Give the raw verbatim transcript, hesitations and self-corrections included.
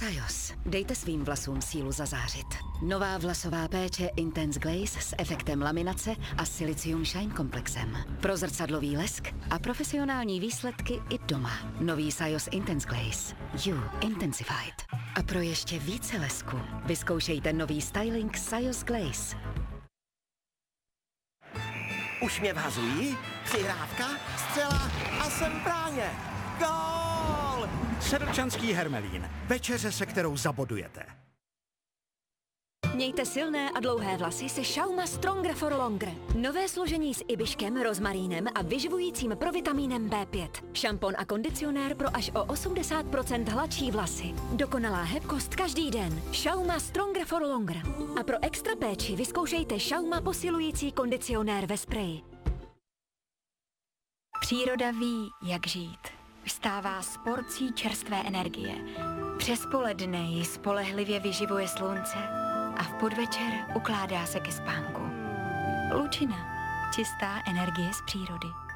Sajos. Dejte svým vlasům sílu zazářit. Nová vlasová péče Intense Glaze s efektem laminace a Silicium Shine komplexem. Pro zrcadlový lesk a profesionální výsledky i doma. Nový Sajos Intense Glaze. You Intensified. A pro ještě více lesku vyzkoušejte nový styling Sajos Glaze. Už mě vhazují, přihrávka, střela a jsem v bráně. Gól! Sedlčanský Hermelín. Večeře, se kterou zabodujete. Mějte silné a dlouhé vlasy se Schauma Stronger for Longer. Nové složení s ibiškem, rozmarínem a vyživujícím provitamínem bé pět. Šampon a kondicionér pro až o osmdesát procent hladší vlasy. Dokonalá hebkost každý den. Schauma Stronger for Longer. A pro extra péči vyzkoušejte Schauma posilující kondicionér ve spreji. Příroda ví, jak žít. Vstává s porcí čerstvé energie. Přes poledne ji spolehlivě vyživuje slunce a v podvečer ukládá se ke spánku. Lučina. Čistá energie z přírody.